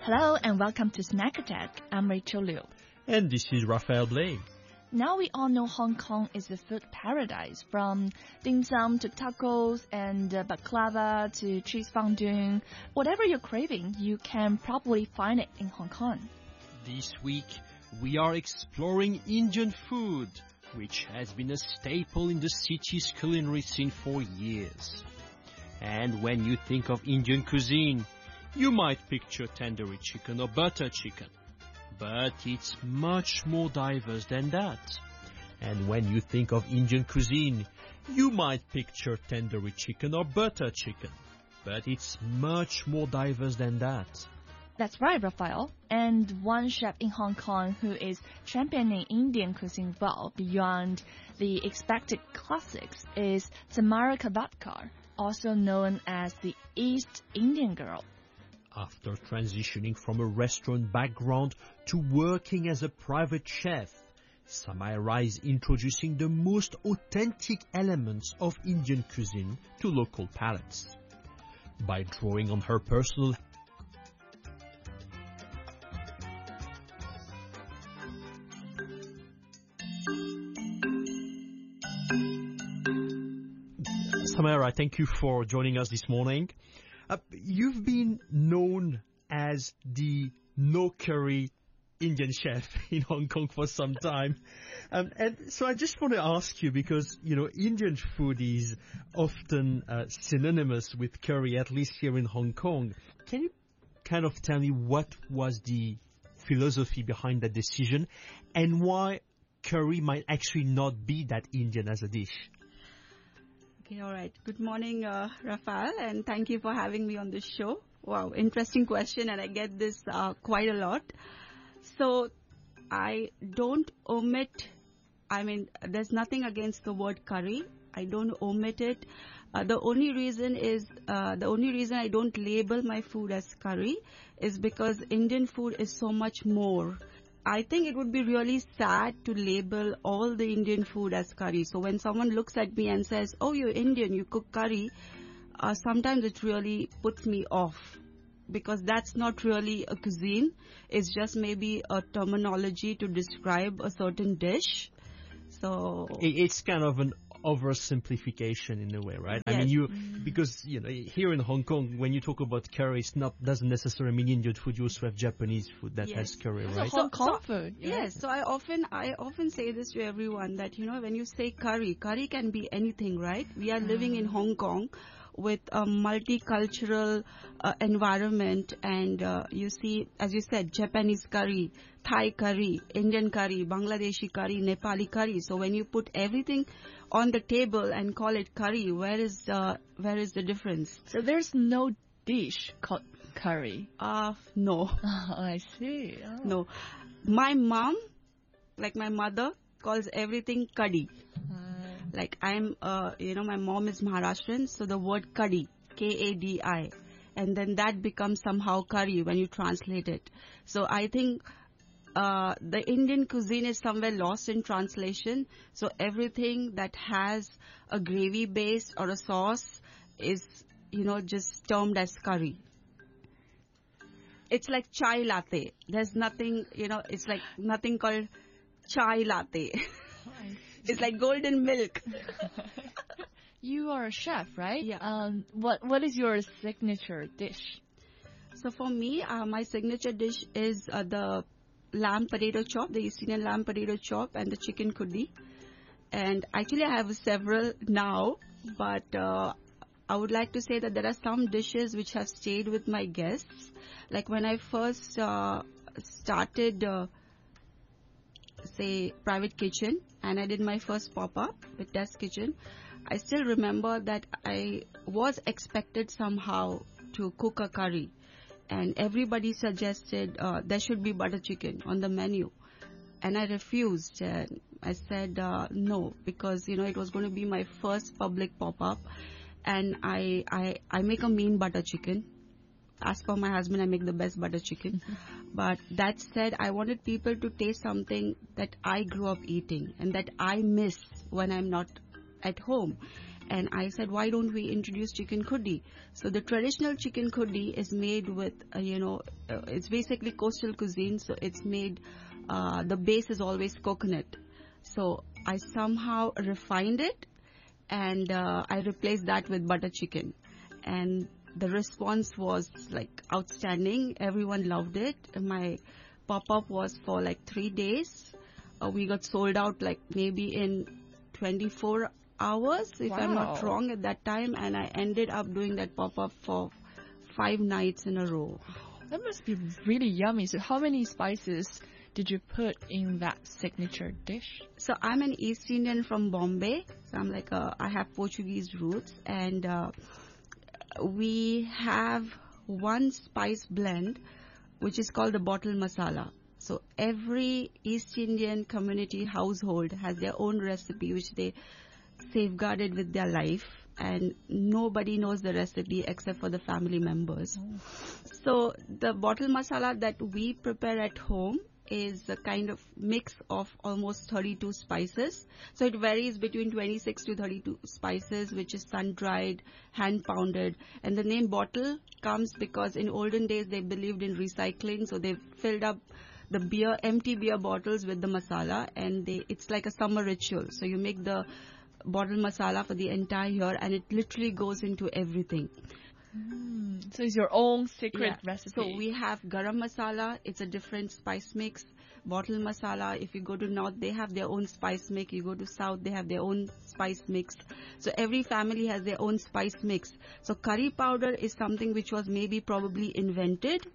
Hello and welcome to Snack Attack. I'm Rachel Liu. And this is Raphael Blake. Now we all know Hong Kong is a food paradise, from dim sum to tacos and baklava to cheese fondue. Whatever you're craving, you can probably find it in Hong Kong. This week, we are exploring Indian food, which has been a staple in the city's culinary scene for years. And when you think of Indian cuisine, you might picture tandoori chicken or butter chicken. But it's much more diverse than that. And when you think of Indian cuisine, you might picture tandoori chicken or butter chicken. But it's much more diverse than that. That's right, Raphael. And one chef in Hong Kong who is championing Indian cuisine well beyond the expected classics is Samara Kavatkar, also known as the East Indian Girl. After transitioning from a restaurant background to working as a private chef, Samira is introducing the most authentic elements of Indian cuisine to local palates. By drawing on her personal Samira, thank you for joining us this morning. You've been known as the no-curry Indian chef in Hong Kong for some time. And so I just want to ask you, because, Indian food is often synonymous with curry, at least here in Hong Kong. Can you kind of tell me what was the philosophy behind that decision and why curry might actually not be that Indian as a dish? Okay, all right. Good morning, Raphael, and thank you for having me on this show. Wow, interesting question, and I get this quite a lot. So, I don't omit, there's nothing against the word curry. I don't omit it. The only reason I don't label my food as curry is because Indian food is so much more. I think it would be really sad to label all the Indian food as curry. So when someone looks at me and says, "Oh, you're Indian, you cook curry," sometimes it really puts me off, because that's not really a cuisine. It's just maybe a terminology to describe a certain dish. So it's kind of an oversimplification in a way, right? Yes. Because here in Hong Kong, when you talk about curry, doesn't necessarily mean Indian food. You also have Japanese food that has curry, right? Hong Kong food. Yes. So I often say this to everyone that when you say curry can be anything, right? We are living in Hong Kong with a multicultural environment, and you see, as you said, Japanese curry, Thai curry, Indian curry, Bangladeshi curry, Nepali curry. So when you put everything on the table and call it curry, where is the difference? So there's no dish called curry? No. Oh, I see. Oh. No. My mom, like my mother, calls everything kadhi. Like my mom is Maharashtrian, so the word kadhi, K-A-D-I, and then that becomes somehow curry when you translate it. So I think the Indian cuisine is somewhere lost in translation. So everything that has a gravy base or a sauce is, just termed as curry. It's like chai latte. There's nothing, it's like nothing called chai latte. It's like golden milk. You are a chef, right? Yeah. What is your signature dish? So for me, my signature dish is the lamb potato chop, the East Indian lamb potato chop, and the chicken kuddi. And actually, I have several now, but I would like to say that there are some dishes which have stayed with my guests. Like when I first started, private kitchen, and I did my first pop-up with Test Kitchen, I still remember that I was expected somehow to cook a curry, and everybody suggested there should be butter chicken on the menu, and I refused. And I said no, because it was going to be my first public pop-up, and I make a mean butter chicken. As per my husband, I make the best butter chicken. But that said, I wanted people to taste something that I grew up eating and that I miss when I'm not at home. And I said, why don't we introduce chicken kuddi? So the traditional chicken kuddi is made with, it's basically coastal cuisine. So it's made, the base is always coconut. So I somehow refined it, and I replaced that with butter chicken. And the response was like outstanding. Everyone loved it. My pop-up was for like 3 days. We got sold out like maybe in 24 hours, if I'm not wrong at that time. And I ended up doing that pop-up for 5 nights in a row. That must be really yummy. So how many spices did you put in that signature dish? So I'm an East Indian from Bombay. So I'm like I have Portuguese roots, and we have one spice blend which is called the bottle masala. So every East Indian community household has their own recipe which they safeguarded with their life, and nobody knows the recipe except for the family members. So the bottle masala that we prepare at home is a kind of mix of almost 32 spices. So it varies between 26 to 32 spices, which is sun-dried, hand-pounded. And the name bottle comes because in olden days they believed in recycling, so they filled up the empty beer bottles with the masala, and it's like a summer ritual. So you make the bottle masala for the entire year, and it literally goes into everything. So it's your own secret recipe. So we have garam masala. It's a different spice mix. Bottle masala. If you go to north, they have their own spice mix. You go to south, they have their own spice mix. So every family has their own spice mix. So curry powder is something which was probably invented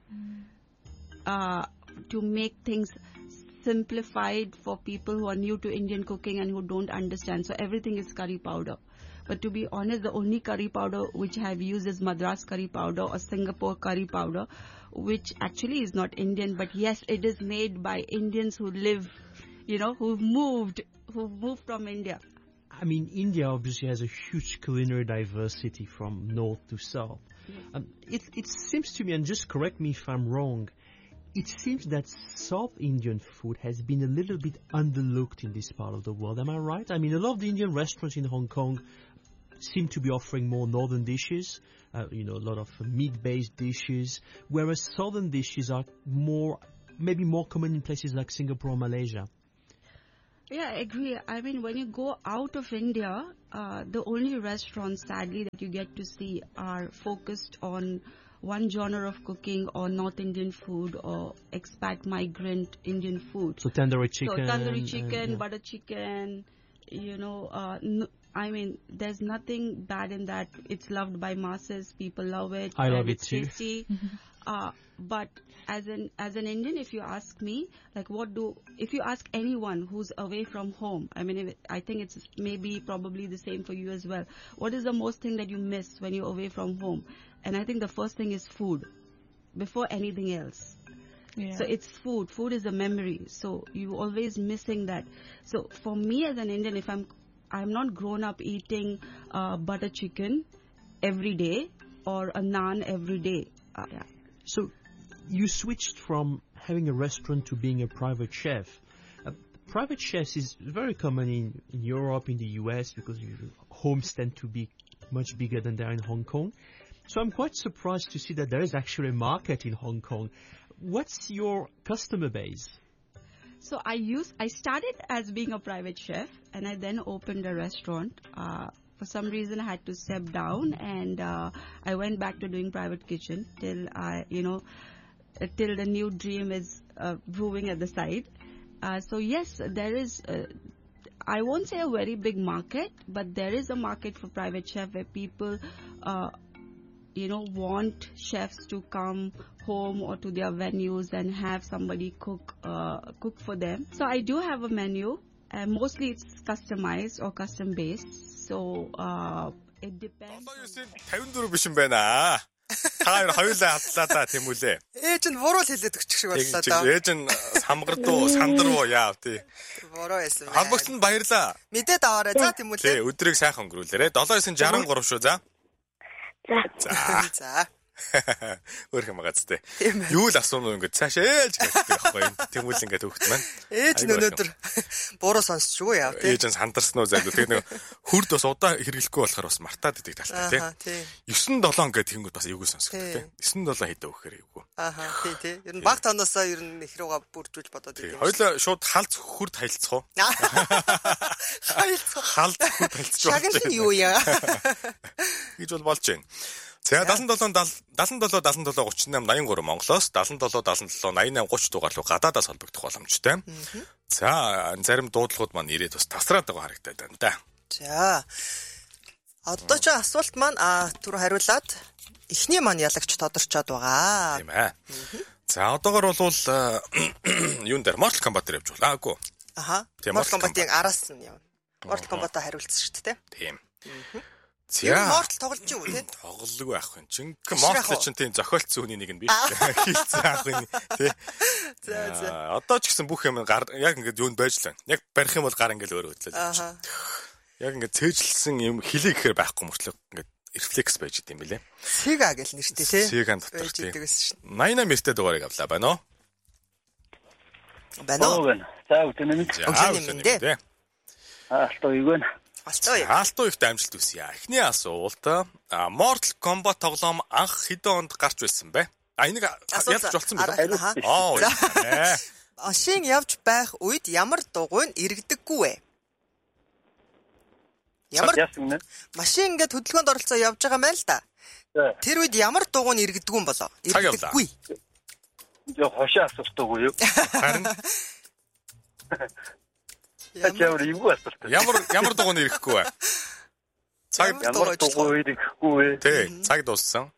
to make things simplified for people who are new to Indian cooking and who don't understand. So everything is curry powder. But to be honest, the only curry powder which I have used is Madras curry powder or Singapore curry powder, which actually is not Indian, but yes, it is made by Indians who live, who've moved from India. I mean, India obviously has a huge culinary diversity from north to south. Yeah. It seems to me, and just correct me if I'm wrong, it seems that South Indian food has been a little bit underlooked in this part of the world. Am I right? I mean, a lot of the Indian restaurants in Hong Kong seem to be offering more northern dishes, a lot of meat-based dishes, whereas southern dishes are maybe more common in places like Singapore or Malaysia. Yeah, I agree. I mean, when you go out of India, the only restaurants, sadly, that you get to see are focused on one genre of cooking or North Indian food or expat migrant Indian food. So tandoori chicken. Butter chicken, I mean, there's nothing bad in that. It's loved by masses. People love it. I love it too. Tasty. But as an Indian, if you ask me, if you ask anyone who's away from home, I mean, I think it's probably the same for you as well. What is the most thing that you miss when you're away from home? And I think the first thing is food, before anything else. Yeah. So it's food. Food is a memory. So you're always missing that. So for me as an Indian, if I'm not grown up eating butter chicken every day or a naan every day. Yeah. So you switched from having a restaurant to being a private chef. Private chefs is very common in Europe, in the US, because homes tend to be much bigger than they are in Hong Kong. So I'm quite surprised to see that there is actually a market in Hong Kong. What's your customer base? So I started as being a private chef, and I then opened a restaurant. For some reason, I had to step down, and I went back to doing private kitchen till the new dream is brewing at the side. So yes, there is. I won't say a very big market, but there is a market for private chef where people, want chefs to come home or to their venues and have somebody cook for them. So I do have a menu, and mostly it's customized or custom based. So it depends. Одоо юу ч 54 биш юм байна. Та хоёулаа хадлаа тийм үлээ. Ээж нь буруу хэлээд өгчих шиг боллоо доо. Ээж нь самгардуу, сандруу яав тий. Буруу байсан байна. Албагтанд баярлаа. Мэдээд аваарай. За тийм үлээ. Тий, өдрийг сайхан өнгөрүүлээрэ. 7-9-63 шүү за. За. За. Өөр юм гац тээ. Тийм ээ. Юу л асуунаа ингээд цаашаа ээлж гэдэг байхгүй юм. Тэмүүл ингээд хөвгт маань. Ээж нь өнөөдөр буруу сонсчихгүй яав тий. Ээж нь сандарсан уу зайг. Тэгээ нэг хурд бас удаа хэрэглэхгүй болохоор бас мартаад идэг талтай тий. 9-7 гэдэг тэнгууд бас эвгүй сонсогддог тий. 9-7 хэдэ өгөхээр эвгүй. Ааха тий тий. Ер нь баг тоноосоо ер нь их руугаа бүржүүлж бодоод идэв. Хоёлаа шууд халц хурд харилцах уу? Халц хурд харилцах. Шагнал нь юу яа? Гэж бол болж байна. За 77 38 83 Монголоос 77 88 30 дугаар руу гадаадаас холбогдох боломжтой. За зарим дуудлагууд маань ирээд бас тасраад байгаа харагдаад байна да. За. Одоо ч асуулт маань түр хариулаад эхний маань ялагч тодорчоод байгаа. Тийм ээ. За одоогор бол юун дээр Mortal Kombat дээр явж байгаагүй. Аха. Mortal Kombat-ыг араас нь явна. Mortal Kombat-а хариулсан шүү дээ. Тийм. За Mortal тоглож юу те? Тоглоог байх юм чинь. Mortal чинь тийм зохиолцсон хүний нэг нь биш. Хийцэн аах юм тий. За. Одоо ч гэсэн бүх юм яг ингээд юунд байж лээ. Яг барих юм бол гар ингээд өөр хөдлөө. Аха. Яг ингээд цээжилсэн юм хилээ гэхээр байхгүй мөртлөө ингээд рефлекс байж идэм билээ. Сега гэл нэртэй тий. Сеган дотор тий. 88 мэртэй дугаарыг авлаа байна уу? Байна уу? За үтэнэ. Өглөө. Алтуу юу вэ? Алтуу ихтэй амжилт хүсье. Эхний асуулт Mortal Kombat тоглоом анх хэдэн онд гарч байсан бэ? Энийг ялж болсон байна. Машин явж байх үед ямар дугуйн иргэдэггүй вэ? Ямар машин ингээд хөдөлгөөнд оролцоо явж байгаа мэн л да. Тэр үед ямар дугуйн иргэдэггүй юм болоо? Иргэдэггүй. Яа хошоо асуултгүй юу? Харин Ямар дугуйн ирэхгүй вэ? Ямар дугуйн ирэхгүй вэ? Тий, цаг дууссан.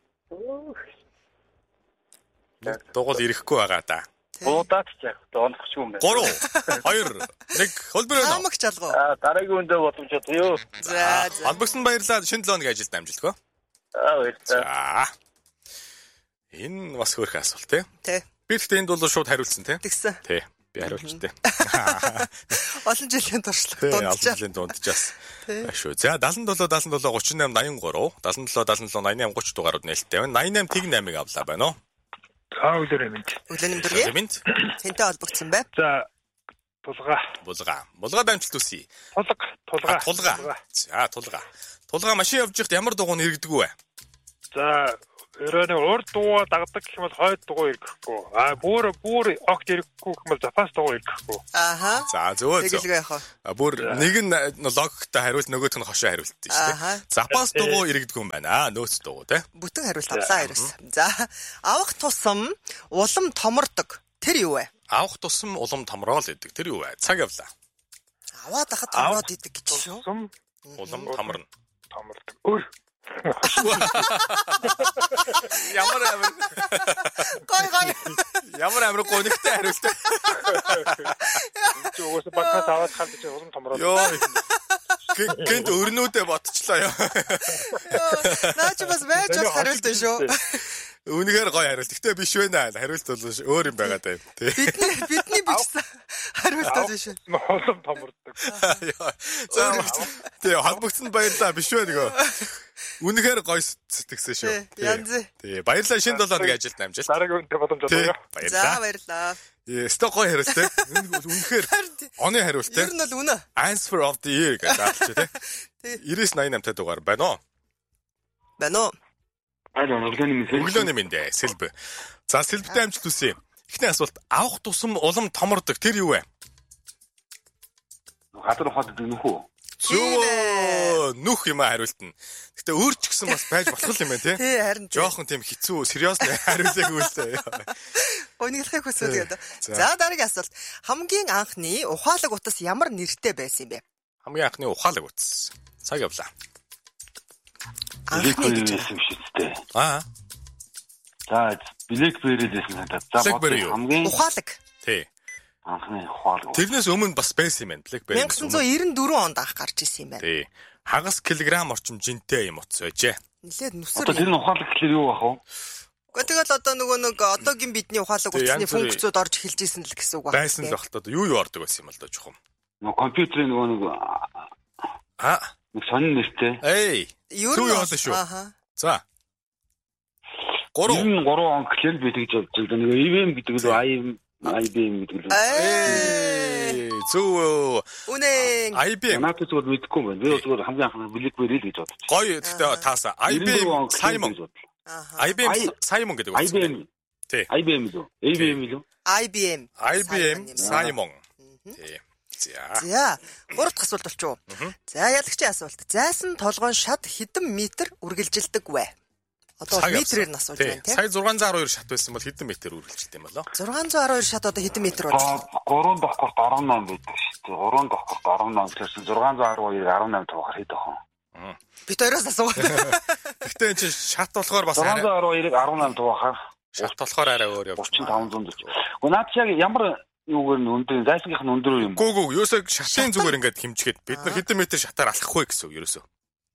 Дугуйн ирэхгүй байгаа да. Удаад ч яг онцгохгүй юм байна. 3 2 1 холбороо. Хамаг чалгуу. Дараагийн үндэ боломжтой юу? За. Албагсан баярлалаа. Шинэ 7 өдрийн ажилд амжилтгүй. Баярлалаа. Энэ бас хөөрхөн асуулт тий. Тий. Би тэгтээ энд бол шууд хариулсан тий. Тэгсэн. Тий. Би хариулж тээ. Олон жилийн туршлага дунджаа. Олон жилийн дунджаас. Шүү. За 77 38 83 77 77 88 30 дугаарууд нээлттэй байна. 88 тэг 8-ыг авлаа байна уу? Өглөө минь. Өглөө минь. Тэнтэй холбогдсон бай. За Булгаа дамжлт үсье. Тулга. За тулга машин явж байхад ямар дугуйн иргэдэг вэ? За өрөөний урд дугуй дагдаг гэх юм бол хойд дугуй ирэхгүй. Бүр огт ирэхгүй гэх юм бол запас дугуй ирэхгүй. Ааха. За зөө. Тэгэлгүй яах вэ? Бүр нэг нь логиктой хариулт нөгөөх нь хошоо хариулт шүү дээ. Запас дугуй иргэдэг юм байна. Нөөц дугуй те. Бүтэн хариулт авлаа ерөөс. За авах тусам улам томордог. Тэр юу вэ? Авах тусам улам томроод идэг. Тэр юу вэ? Цаг явлаа. Аваад хахад томроод идэг гэж шүү. Улам томорно. Томордог. Өөр Ямар амир. Гой. Ямар амир гонигтай хариулт. Чи уус багтаас аваад хаад чи улам томроод. Йоо. Гэнт өрнүүдээ ботчлаа ёо. Наач бас байж хариулт шүү. Үнэхээр гоё хариулт. Гэтэ биш байна. Хариулт бол өөр юм байгаа даа. Бидний бичсэн хариулт биш. Улам томордог. Тэгээ холбогдсон баярлаа биш вэ нөгөө. Үнэхээр гоё сэтгэсэн шүү. Янз. Тэгээ баярлалаа шинэ 7 өдрийн ажилд амжилт. Дараагийн үндэ боломжтой юу? За баярлалаа. Сто гоё хариулт те. Үнэхээр оны хариулт те. Ер нь бол үнэ. Answer of the year гэж даалч те. 9988 та дугаар байна уу? Байна уу? Өглөөний минь дээ. Сэлб. За сэлбтэй амжилт хүсье. Эхний асуулт авах тусам улам томордог. Тэр юу вэ? Хатар хот нөх үү? Зөө нүх юм хариулт нь. Гэтэ өөр ч гэсэн бас байж болох юм байна тий. Тий харин жоохон тийм хэцүү, сериосны хариултыг үлээ. Гонигдахыг хүсвэ гэдэг. За дараагийн асуулт. Хамгийн анхны ухаалаг утас ямар нэртэй байсан юм бэ? Хамгийн анхны ухаалаг утас. Цаг явлаа. Анхны гэж юм шүү дээ. За BlackBerry дэсэн надад. За хамгийн ухаалаг. Тий. Анхны ухаалаг. Тэрнээс өмнө бас байсан юм байна. BlackBerry 1994 онд анх гарч ирсэн юм байна. Тий. Хагас килограмм орчим жинтэй юм утас байжээ. Нилээд нүсэр. Одоо тэр нь ухаалаг гэхэлэр юу бах вэ? Гэхдээ тэгэл одоо нэг одоогийн бидний ухаалаг утасны функцүүд орж эхэлж исэн л гэсэн үг байна. Байсан л багтаа. Юу ордог байсан юм л да жоохон. Компьютерийн нэг сонин нэртэй. Эй. Юу яасан шүү. За. 3 93 он гэхэл би тэгж бодож байгаа. Нэг IBM гэдэг л IBM гэдэг л. Зөв. Үнэн. IBM. Надад зүгээр мэдэхгүй байна. Би зүгээр хамгийн анх BlackBerry л гэж бодож. Гоё гэхдээ таасан. IBM Simon. IBM Simon гэдэг үү? IBM. Тий. IBM л үү? IBM л үү? IBM Simon. Тий. За, 3 дахь асуулт болчихоо. За, ялагчийн асуулт. Зайсан толгойн шат хэдэн метр үргэлжилдэг вэ? Одоо метрээр нь асууж байна тийм. Сая 612 шат байсан бол хэдэн метр үргэлжилдэг юм болоо? 612 шат одоо хэдэн метр болж байна? 3 дахь корт 18 байдаг шүү дээ. 3 дахь корт 18 гэсэн 612-ыг 18 тавахаар хэд ах вэ? Бид хоёроос асуугаад. Гэхдээ энэ чинь шат болохоор бас 612-ыг 18 тавахаар шат болохоор арай өөр явж 3540. Гэхдээ наад яг ямар юугаар нь өндөр зайсангийнх нь өндөр юм. Гүү юусаа шатын зүгээр ингээд хэмжихэд бид нар хэдэн метр шатаар алхахгүй гэсэн үг ерөөсөө.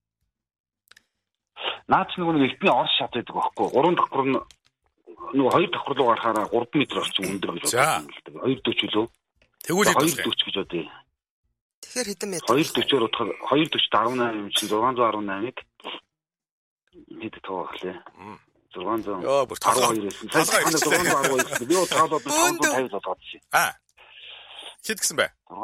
Наач нэг элбийн орс шат байдаг байхгүй. 3 давхар нь нөгөө 2 давхар руу гарахаараа 3 м орчим өндөр гэж бодсон юм л дээ. 240 лөө. Тэгвэл 240 гэж бодъё. Тэгэхээр хэдэн метр? 240-оор утгаар 240-18 юм чинь 618-ыг хэд тоохлээ. 600. Йоо бүр толгой. Толгой 612. Би утгаалаад 550 болоод шээ. Хэд гэсэн бэ?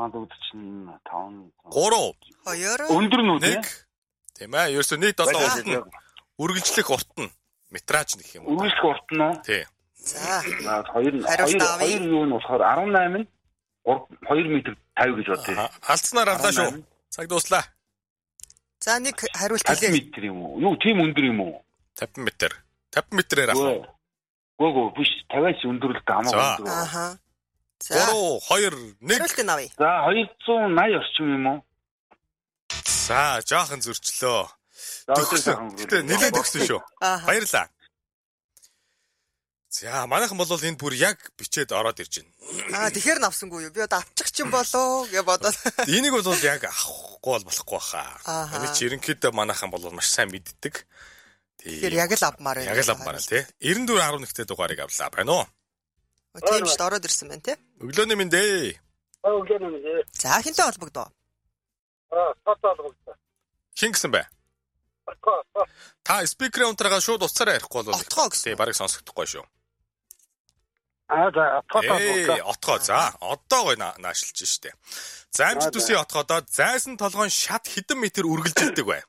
645. 3. Өндөр нь үү те? Тийм ээ. Ерөөсөө нийт одоо үргэлжлэх урт нь метраж гэх юм уу? Үргэлжлэх урт нь уу? Тий. За. 2 юу нь болохоор 18 нь 2 м 50 гэж бодъё. Алдснаар авлаа шүү. Цаг дуслаа. За нэг хариулт 50 м юм уу? Юу тийм өндөр юм уу? 50 м. 50 м-ээр авах. Гөө биш 50-аас өндөрлөлт хамаагүй өндөр. Ааха. За. 3 2 1. Хариултыг авъя. За 280 орчим юм уу? За, жоохон зөрчлөө. Гэтэ нэлээд өгсөн шүү. Баярлалаа. За, манайхан бол энд бүр яг бичээд ороод ирж байна. Тэгэхээр навсангүй юу? Би одоо авчих чинь болоо гэж бодоод. Энийг бол яг авахгүй бол болохгүй баха. Эний чи ерөнхийдөө манайхан бол маш сайн мэддэг. Тэгэхээр яг л авмаар байна. Яг л авмаар л тий. 94.11-т дугаарыг авлаа байна уу? Тийм шүү дээ ороод ирсэн байна тий. Өглөөний минь дээ. Өглөөний минь дээ. За хинтээ холбогдоо. Холбогдоо. Хин гэсэн бэ? Та спикерийн унтраагаа шууд уцаараа ярихгүй бол тий барыг сонсохдохгүй шүү. За отгоо. За, одоо гой наашилж штэ. За амжилт үсээ отгоодоо зайсан толгойн шат хэдэн метр үргэлжилдэг вэ?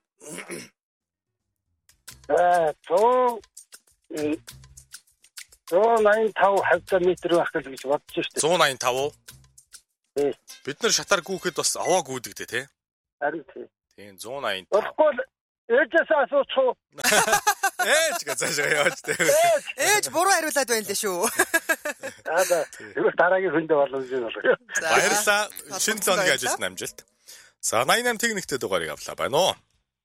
185 хавцаа метр байх гэж бодож штэ. 185. Бид нар шатаар гүүхэд бас аваа гүйдэгдээ тий. Харин тий. Тийм 180. Болохгүй ээжээс асуучих. Ээж гэж заашаа яваач тий. Ээж буруу хариулаад байна лээ шүү. Юу дараагийн хүндээ болов юм болоо. Баярлалаа. Шинэ цооны ажилд амжилт. За 88 техниктэй дугаарыг авлаа байна уу?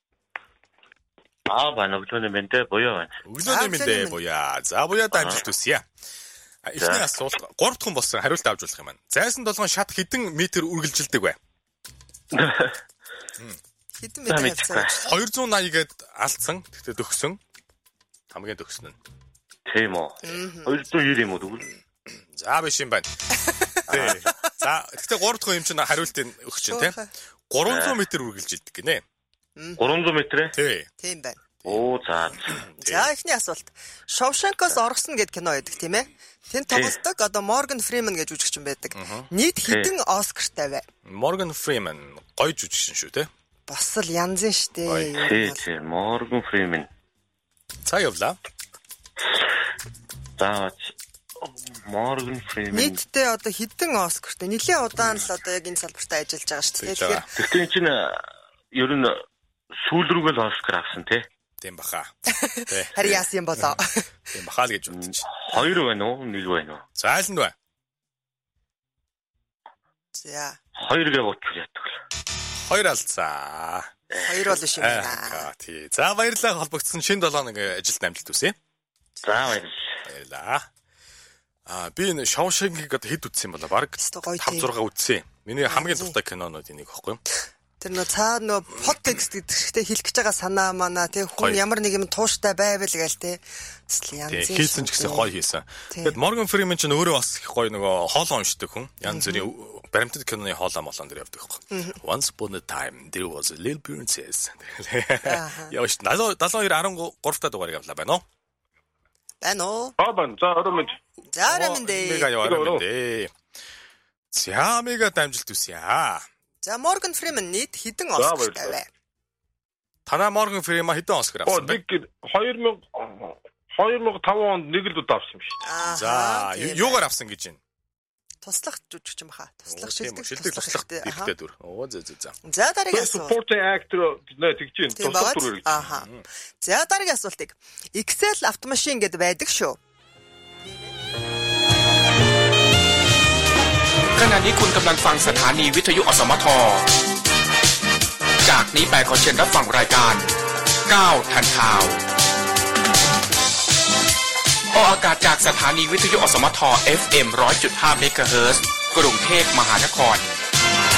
байна. Өглөөний мэндэ буяа байна. Өглөөний мэндэ буяа. За буяад амжилт хүсье. Эхний асуулт 3 дахь болсон хариулт авч болох юм байна. Зайсан толгойн шат хэдэн метр үргэлжилдэг вэ? Хэдэн метр хавцаа? 280 гээд алдсан. Тэгтээ төгсөн. Хамгийн төгсөн нь. Тийм үү. 290 юм уу тэгвэл? За биш юм байна. Тий. За тэгтээ 3 дахь юм чинь хариултыг өгч чинь тий. 300 м үргэлжилдэг гинэ. 300 м ээ? Тий. Тийм байна. Оо за. За эхний асуулт. Шовшенкос оргосон гэдэг кино байдаг тийм ээ. Тэнд тоглодог одоо Морган Фриман гэж жүжигчин байдаг. Нийт хэдэн Оскартай вэ? Морган Фриман гоё жүжигчин шүү те. Бас л янзын штэ. Тий, Морган Фриман. За явлаа. За Морган Фриман. Нийтдээ одоо хэдэн Оскартай? Нилийн удаан л одоо яг энэ салбартаа ажиллаж байгаа шүү дээ. Тэгэхээр чинь ер нь сүүл рүүгээ л Оскар авсан тий. Тийм баха. Харин яасан юм болоо. Тийм баха л гэж бодчих. 2 байна уу? 1 байна уу? За айланд бай. За. 2 гэж бодчих яадаг л. 2 алдсан. 2 бол биш юм байна. Тий. За баярлалаа холбогдсон шинэ 7 хоног ажилд амжилт хүсье. За баярлалаа. Би энэ Шоушенгийг одоо хэд үзсэн юм болоо? Бараг 5 6 үзсэн. Миний хамгийн дуртай кинонууд энийг аахгүй юу? Тэр нөө цаа нөө подтекст гэдэгтэй хэлэх гэж байгаа санаа манаа тий хүн ямар нэг юм тууштай байвал гээл тий янз хийсэн ч гэсэн гоё хийсэн. Тэгэд Морган Фриман ч өөрөө бас их гоё нөгөө хоолоо уншдаг хүн. Янз бүрийн баримтат киноны хоолоо молон дээр явдаг байхгүй. Once upon a time there was a little princess. Яа ш 72 13 та дугаарыг авлаа байна уу? байна уу? Бан. За орой минь. За орой минь дээ. Мега орой минь дээ. За мега дамжилт үсье. За Morgan Freeman нийт хэдэн Оскартай вэ? Танаа Morgan Freeman хэдэн Оскар авсан бэ? 2005 онд нэг л удаа авсан юм шиг. За юугаар авсан гэж байна? Туслах жүжигч юм хаа. Туслах шилдэг туслах дэрэгтэй дүр. За. За дараагийн асуулт. Supporting actor тэгж юм. Туслах дүр. Аха. За дараагийн асуултыг. Excel автомашин гэдээ байдаг шүү. ขณะนี้คุณกำลังฟังสถานีวิทยุอสมทจากนี้ไปขอเชิญรับฟังรายการ9ทันข่าวออกอากาศจากสถานีวิทยุอสมท FM 100.5 เมกะเฮิรตซ์กรุงเทพมหานคร